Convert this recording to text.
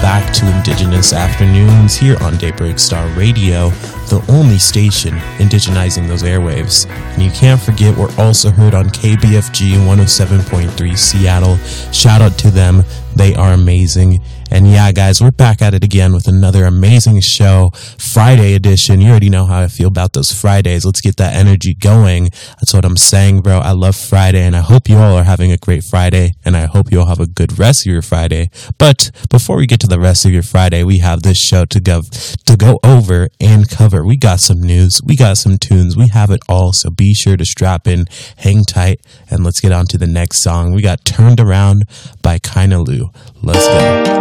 back to Indigenous Afternoons here on Daybreak Star Radio, the only station indigenizing those airwaves. And you can't forget, we're also heard on KBFG 107.3 Seattle. Shout out to them. They are amazing. And yeah, guys, we're back at it again with another amazing show, Friday edition. You already know how I feel about those Fridays. Let's get that energy going. That's what I'm saying, bro. I love Friday, and I hope you all are having a great Friday, and I hope you all have a good rest of your Friday. But before we get to the rest of your Friday, we have this show to go over and cover. We got some news, we got some tunes, we have it all. So be sure to strap in, hang tight, and let's get on to the next song. We got Turned Around by Kaina Lou. Let's go.